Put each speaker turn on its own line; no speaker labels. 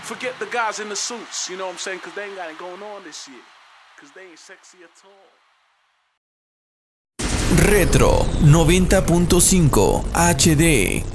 Forget the guys in the suits, you know what I'm saying? Because they ain't got it going on this year. Because they ain't sexy at all.
Retro 90.5 HD